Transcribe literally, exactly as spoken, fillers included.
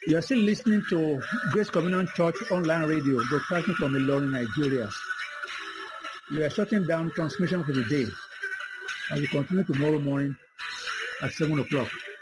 You are still listening to Grace Communion Church online radio, broadcasting from Ilorin, Nigeria. We are shutting down transmission for the day, and we continue tomorrow morning at seven o'clock.